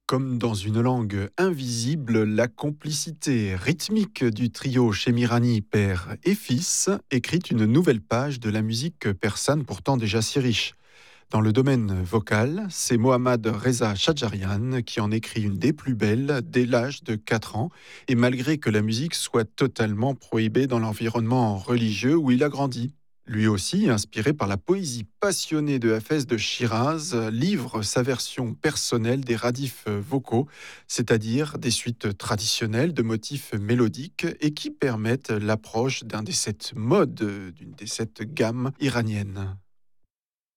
Comme dans une langue invisible, la complicité rythmique du trio Chemirani père et fils écrit une nouvelle page de la musique persane pourtant déjà si riche. Dans le domaine vocal, c'est Mohammad Reza Shadjarian qui en écrit une des plus belles dès l'âge de 4 ans, et malgré que la musique soit totalement prohibée dans l'environnement religieux où il a grandi. Lui aussi, inspiré par la poésie passionnée de Hafez de Shiraz, livre sa version personnelle des radifs vocaux, c'est-à-dire des suites traditionnelles de motifs mélodiques et qui permettent l'approche d'un des sept modes, d'une des sept gammes iraniennes.